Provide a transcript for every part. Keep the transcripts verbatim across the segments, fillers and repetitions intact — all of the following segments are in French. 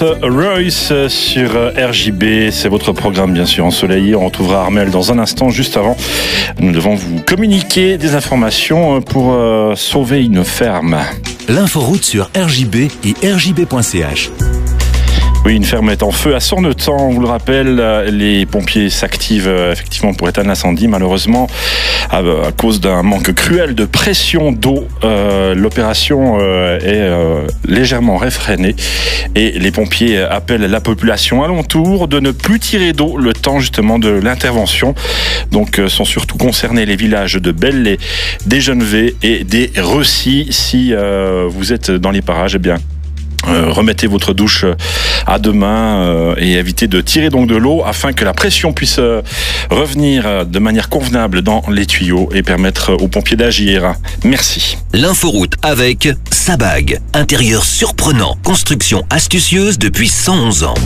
Royce sur R J B, c'est votre programme bien sûr ensoleillé. On retrouvera Armel dans un instant. Juste avant, nous devons vous communiquer des informations pour euh, sauver une ferme. L'inforoute sur R J B et R J B point C H. Oui, une ferme est en feu à Sornetan, on vous le rappelle. Les pompiers s'activent effectivement pour éteindre l'incendie. Malheureusement, à, à cause d'un manque cruel de pression d'eau, euh, l'opération euh, est euh, légèrement réfrénée. Et les pompiers appellent la population alentour de ne plus tirer d'eau le temps justement de l'intervention. Donc euh, sont surtout concernés les villages de Belley, des Genevais et des Recy. Si euh, vous êtes dans les parages, eh bien, Euh, remettez votre douche à deux mains euh, et évitez de tirer donc de l'eau afin que la pression puisse euh, revenir de manière convenable dans les tuyaux et permettre aux pompiers d'agir. Merci. L'inforoute avec Sabag, intérieur surprenant, construction astucieuse depuis cent onze ans.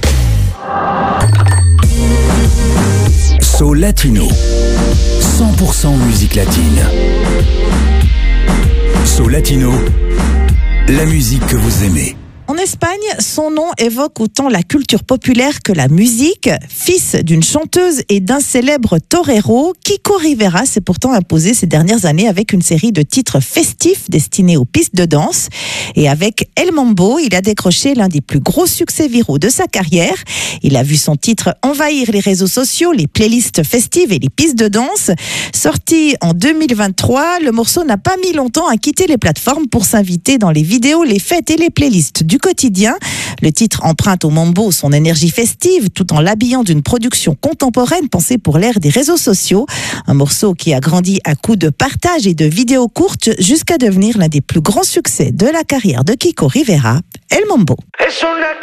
So Latino, cent pour cent musique latine. So Latino, la musique que vous aimez. En Espagne, son nom évoque autant la culture populaire que la musique. Fils d'une chanteuse et d'un célèbre torero, Kiko Rivera s'est pourtant imposé ces dernières années avec une série de titres festifs destinés aux pistes de danse. Et avec El Mambo, il a décroché l'un des plus gros succès viraux de sa carrière. Il a vu son titre envahir les réseaux sociaux, les playlists festives et les pistes de danse. Sorti en deux mille vingt-trois, le morceau n'a pas mis longtemps à quitter les plateformes pour s'inviter dans les vidéos, les fêtes et les playlists du quotidien. Le titre emprunte au mambo son énergie festive tout en l'habillant d'une production contemporaine pensée pour l'ère des réseaux sociaux. Un morceau qui a grandi à coups de partage et de vidéos courtes jusqu'à devenir l'un des plus grands succès de la carrière de Kiko Rivera, El Mambo.